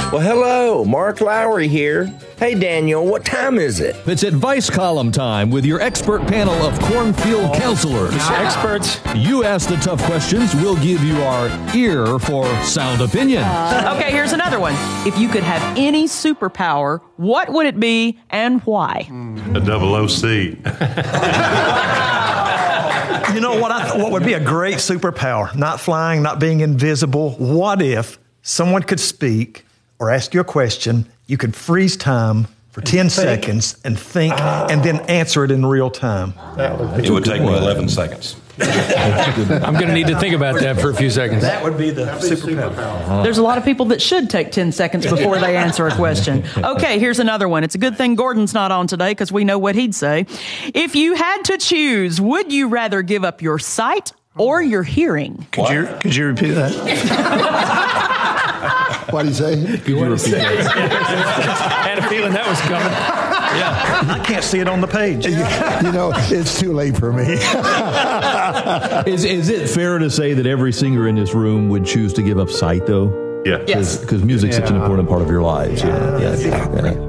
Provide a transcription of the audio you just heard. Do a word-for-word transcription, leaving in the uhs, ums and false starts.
Well, hello, Mark Lowry here. Hey, Daniel, what time is it? It's advice column time with your expert panel of cornfield counselors. Experts. You ask the tough questions, we'll give you our ear for sound opinion. Uh, okay, here's another one. If you could have any superpower, what would it be and why? A double O C. You know what? I th- what would be a great superpower? Not flying, not being invisible. What if someone could speak or ask you a question, you could freeze time for ten seconds and think, and then answer it in real time? It would take me eleven seconds. I'm going to need to think about that for a few seconds. That would be the superpower. There's a lot of people that should take ten seconds before they answer a question. Okay, here's another one. It's a good thing Gordon's not on today because we know what he'd say. If you had to choose, would you rather give up your sight or your hearing? Could you could you repeat that? What did he say? Could you repeat that? I had a feeling that was coming. Yeah. I can't see it on the page. You know, it's too late for me. Is is it fair to say that every singer in this room would choose to give up sight, though? Yeah. Yes. Because music's such an important part of your lives. Yeah. yeah, yeah.